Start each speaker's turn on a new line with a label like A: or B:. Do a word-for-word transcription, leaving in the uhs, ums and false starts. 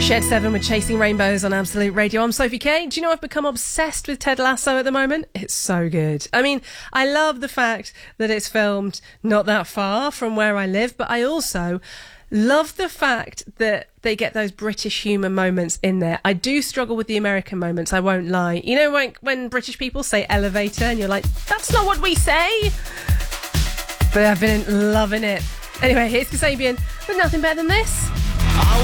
A: Shed seven with Chasing Rainbows on Absolute Radio. I'm Sophie Kay. Do you know I've become obsessed with Ted Lasso at the moment? It's so good. I mean, I love the fact that it's filmed not that far from where I live, but I also love the fact that they get those British humour moments in there. I do struggle with the American moments, I won't lie. You know, when, when British people say elevator and you're like, that's not what we say. But I've been loving it. Anyway, here's Kasabian with Nothing Better Than This.
B: I